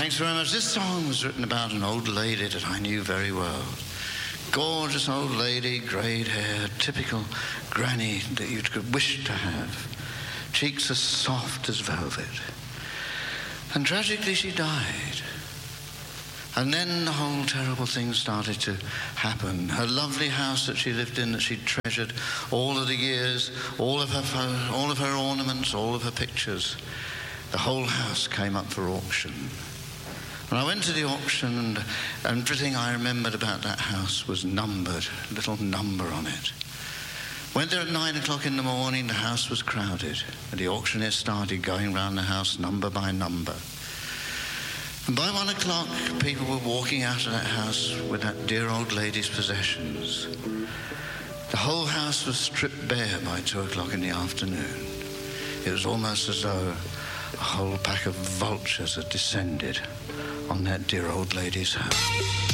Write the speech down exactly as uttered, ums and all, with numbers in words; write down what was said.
Thanks very much. This song was written about an old lady that I knew very well. Gorgeous old lady, greyed hair, typical granny that you could wish to have. Cheeks as soft as velvet. And tragically she died. And then the whole terrible thing started to happen. Her lovely house that she lived in, that she treasured all of the years, all of her, all of her ornaments, all of her pictures, the whole house came up for auction. And I went to the auction, and everything I remembered about that house was numbered, a little number on it. Went there at nine o'clock in the morning, the house was crowded, and the auctioneer started going round the house number by number. And by one o'clock, people were walking out of that house with that dear old lady's possessions. The whole house was stripped bare by two o'clock in the afternoon. It was almost as though a whole pack of vultures had descended on that dear old lady's house.